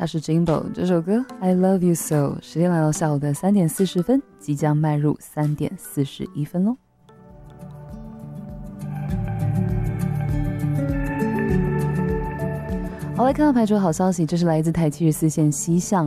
他是 Jimbo， 这首歌 I Love You So。 时间来到下午的3点40分，即将迈入3点41分咯。好，来看到排除好消息，这是来自台74线西向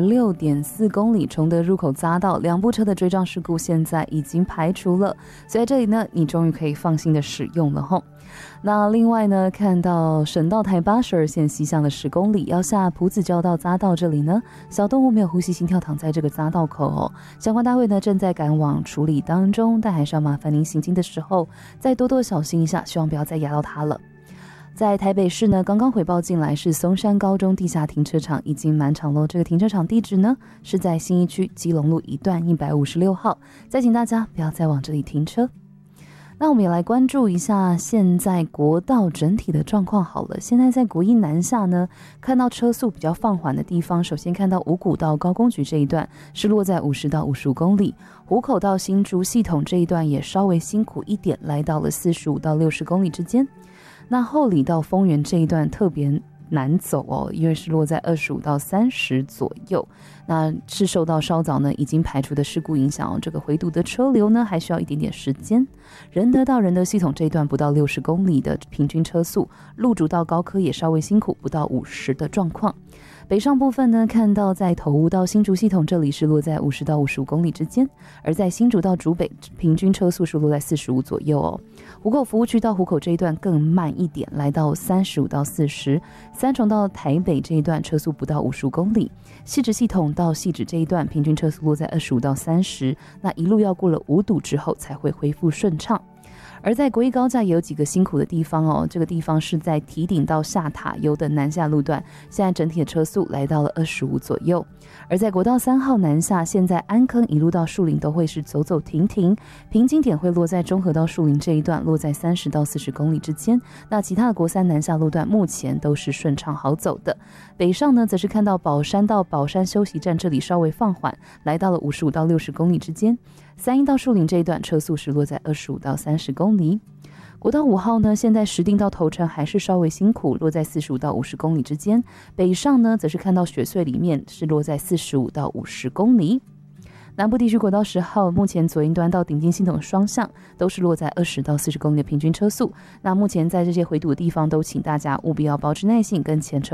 16.4公里崇德入口匝道2部车的追撞事故现在已经排除了，所以在这里呢，你终于可以放心的使用了吼。那另外呢，看到省道台82线西向的10公里要下埔子交道匝道这里呢，小动物没有呼吸心跳躺在这个匝道口哦，相关单位呢正在赶往处理当中，但还是要麻烦您行经的时候再多多小心一下，希望不要再压到它了。在台北市呢，刚刚回报进来是松山高中地下停车场已经满场咯，这个停车场地址呢是在信义区基隆路一段156号，再请大家不要再往这里停车。那我们也来关注一下现在国道整体的状况好了。现在在国一南下呢，看到车速比较放缓的地方，首先看到五股到高工局这一段是落在50到55公里，湖口到新竹系统这一段也稍微辛苦一点，来到了45到60公里之间。那后里到丰原这一段特别难走哦，因为是落在25到30左右，那是受到稍早呢已经排除的事故影响哦，这个回堵的车流呢还需要一点点时间。仁德到仁德系统这一段不到60公里的平均车速，路竹到高科也稍微辛苦，不到50的状况。北上部分呢，看到在头屋到新竹系统这里是落在50到55公里之间，而在新竹到竹北平均车速是落在45左右哦。湖口服务区到湖口这一段更慢一点，来到35到40。三重到台北这一段车速不到55公里，汐止系统到汐止这一段平均车速落在25到30，那一路要过了五堵之后才会恢复顺畅。而在国一高架也有几个辛苦的地方哦，这个地方是在堤顶到下塔油的南下路段，现在整体的车速来到了25左右。而在国道3号南下，现在安坑一路到树林都会是走走停停，瓶颈点会落在中和到树林这一段，落在30到40公里之间。那其他的国3南下路段目前都是顺畅好走的。北上呢，则是看到宝山到宝山休息站这里稍微放缓，来到了55到60公里之间。三鶯到树林这一段车速是落在25到30公里。国道5号呢，现在石碇到头城还是稍微辛苦，落在45到50公里之间。北上呢，则是看到雪隧里面是落在45到50公里。南部地区国道10号，目前左营端到顶金系统双向都是落在20到40公里的平均车速。那目前在这些回堵的地方，都请大家务必要保持耐性，跟前车